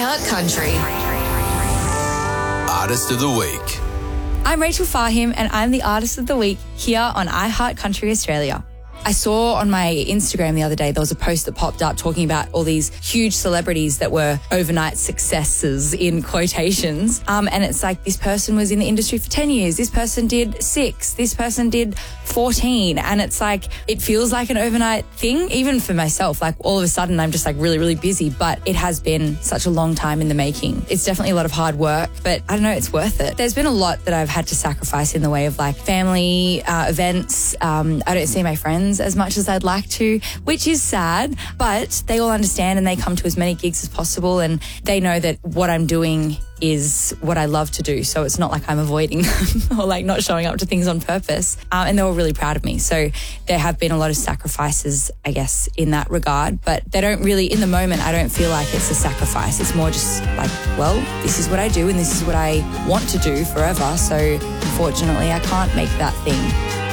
iHeart Country. Artist of the Week. I'm Rachel Fahim and I'm the Artist of the Week here on iHeart Country Australia. I saw on my Instagram the other day, there was a post that popped up talking about all these huge celebrities that were overnight successes in quotations. And it's like this person was in the industry for 10 years. This person did 6. This person did 14. And it's like, it feels like an overnight thing, even for myself. Like all of a sudden I'm just like really, really busy, but it has been such a long time in the making. It's definitely a lot of hard work, but I don't know, it's worth it. There's been a lot that I've had to sacrifice in the way of like family, events. I don't see my friends as much as I'd like to, which is sad, but they all understand and they come to as many gigs as possible and they know that what I'm doing is what I love to do. So it's not like I'm avoiding them or like not showing up to things on purpose. And they're all really proud of me. So there have been a lot of sacrifices, I guess, in that regard, but they don't really, in the moment, I don't feel like it's a sacrifice. It's more just like, well, this is what I do and this is what I want to do forever. So unfortunately, I can't make that thing.